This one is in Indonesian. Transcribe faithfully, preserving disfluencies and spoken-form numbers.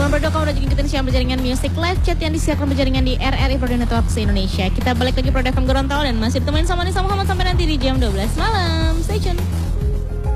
Teman berdua, kamu udah ngikutin siaran berjaringan Music Live Chat yang disiarkan berjaringan di R R I Radio Network se-Indonesia. Kita balik lagi Pro F M Gorontalo dan masih ditemenin sama Nisa Muhammad sampai nanti di jam dua belas malam.